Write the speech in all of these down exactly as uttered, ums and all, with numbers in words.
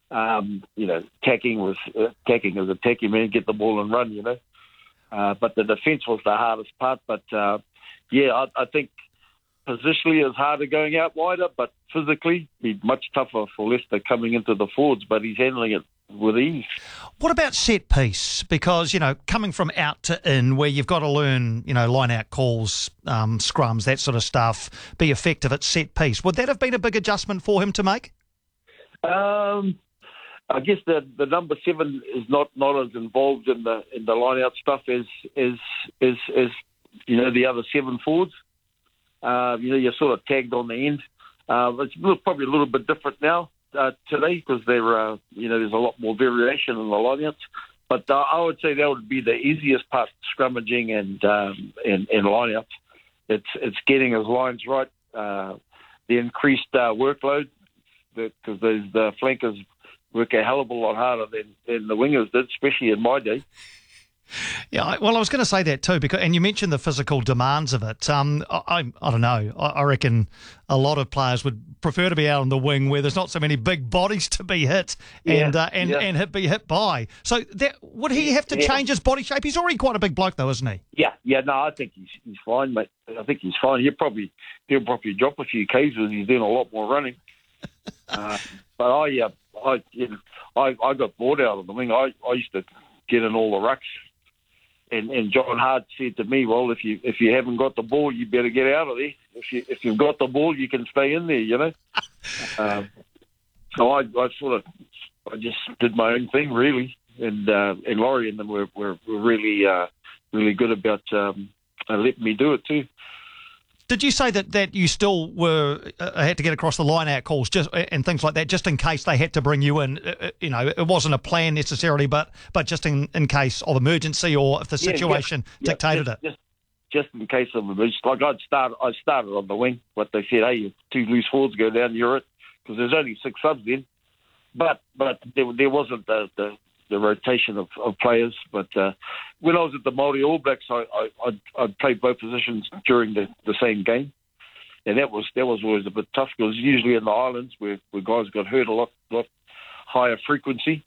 Um, you know, attacking was uh, attacking as attacking, man, get the ball and run, you know. Uh, but the defence was the hardest part. But, uh, yeah, I, I think positionally is harder going out wider, but physically be much tougher for Leicester coming into the forwards, but he's handling it with ease. What about set piece? Because, you know, coming from out to in, where you've got to learn, you know, line out calls, um, scrums, that sort of stuff, be effective at set piece. Would that have been a big adjustment for him to make? Um, I guess the the number seven is not, not as involved in the in the line out stuff as as as, as you know the other seven forwards. Uh, you know, you're sort of tagged on the end. Uh, it's a little, probably a little bit different now. Uh, today, because there, uh, you know, there's a lot more variation in the lineouts. But uh, I would say that would be the easiest part, scrummaging and um, and, and lineouts. It's it's getting his lines right. Uh, the increased uh, workload, because the, the flankers work a hell of a lot harder than, than the wingers did, especially in my day. Yeah, well, I was going to say that too, because and you mentioned the physical demands of it. Um, I, I don't know. I, I reckon a lot of players would prefer to be out on the wing where there's not so many big bodies to be hit and yeah, uh, and yeah. and hit, be hit by. So that, would he have to yeah. change his body shape? He's already quite a big bloke, though, isn't he? Yeah, yeah. No, I think he's he's fine, mate. I think he's fine. He'll probably he'll probably drop a few k's as he's doing a lot more running. uh, but I, uh, I, you know, I, I got bored out of the wing. I, I used to get in all the rucks. And, and John Hart said to me, well, if you if you haven't got the ball, you better get out of there. If you if you've got the ball, you can stay in there, you know. um, so I, I sort of I just did my own thing really, and uh, and Laurie and them were were, were really uh, really good about um, uh, letting me do it too. Did you say that, that you still were uh, had to get across the line out calls just and things like that, just in case they had to bring you in? Uh, you know, it wasn't a plan necessarily, but but just in, in case of emergency or if the situation yeah, yeah, dictated yeah, it. Just, just in case of emergency, like I'd start, I started on the wing. But they said, hey, if two loose forwards go down, you're it, because there's only six subs then. But but there, there wasn't the, the the rotation of, of players. But uh, when I was at the Māori All Blacks, I, I, I'd, I'd play both positions during the, the same game. And that was that was always a bit tough, because usually in the islands where, where guys got hurt a lot, lot higher frequency.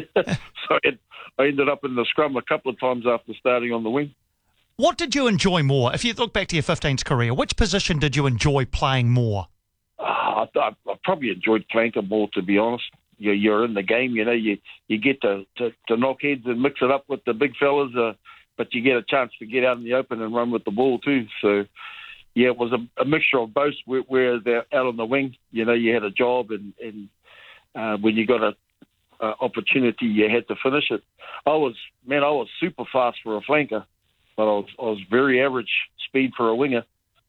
so it, I ended up in the scrum a couple of times after starting on the wing. What did you enjoy more? If you look back to your fifteens career, which position did you enjoy playing more? Uh, I, I, I probably enjoyed flanker more, to be honest. You're, you're in the game, you know, you, you get to, to, to knock heads and mix it up with the big fellas, uh, but you get a chance to get out in the open and run with the ball too. So, yeah, it was a, a mixture of both. Where, where they're out on the wing, you know, you had a job, and, and uh, when you got a, a opportunity, you had to finish it. I was, man, I was super fast for a flanker, but I was, I was very average speed for a winger.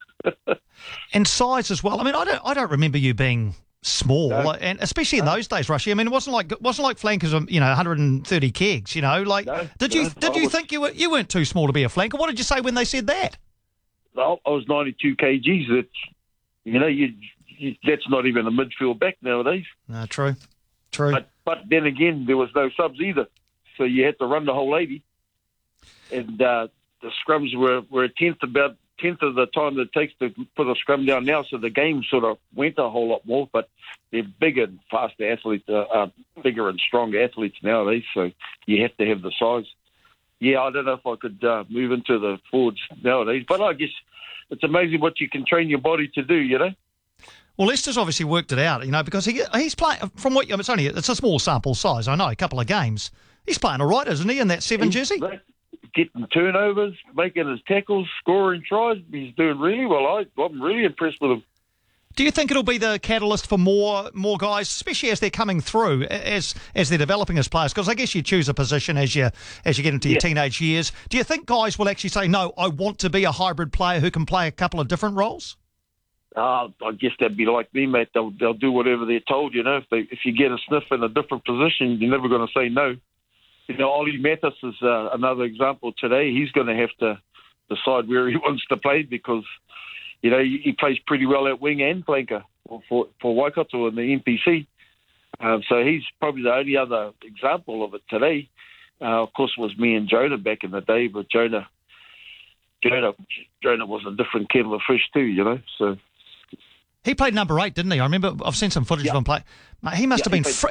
And size as well. I mean, I don't, I don't remember you being small, No. and especially in No. those days, Rushy. I mean, it wasn't like it wasn't like flankers, you know, one hundred thirty kegs. You know, like No, did no, you did I you was- think you were you weren't too small to be a flanker? What did you say when they said that? Well, I was ninety-two kgs. That, you know, you, you that's not even a midfield back nowadays. No, true, true. But but then again, there was no subs either, so you had to run the whole eighty. And uh, the scrums were, were a tenth about tenth of the time that it takes to put a scrum down now. So the game sort of went a whole lot more. But they're bigger and faster athletes, uh, uh, bigger and stronger athletes nowadays. So you have to have the size. Yeah, I don't know if I could uh, move into the forwards nowadays, but I guess it's amazing what you can train your body to do, you know? Well, Leicester's obviously worked it out, you know, because he he's playing, from what, it's only, it's a small sample size, I know, a couple of games. He's playing all right, isn't he, in that seven He's jersey? getting turnovers, making his tackles, scoring tries. He's doing really well. I, I'm really impressed with him. Do you think it'll be the catalyst for more more guys, especially as they're coming through, as as they're developing as players? Because I guess you choose a position as you as you get into your Yeah. teenage years. Do you think guys will actually say, no, I want to be a hybrid player who can play a couple of different roles? Uh, I guess that'd be like me, mate. They'll, they'll do whatever they're told, you know. If they if you get a sniff in a different position, you're never going to say no. You know, Ollie Mathis is uh, another example today. He's going to have to decide where he wants to play because, you know, he, he plays pretty well at wing and flanker for, for, for Waikato in the N P C. Um, so he's probably the only other example of it today. Uh, of course, it was me and Jonah back in the day, but Jonah, Jonah, Jonah was a different kettle of fish too, you know. So He played number eight, didn't he? I remember I've seen some footage Yeah. of him play. Mate, he must Yeah, have been he played- fr-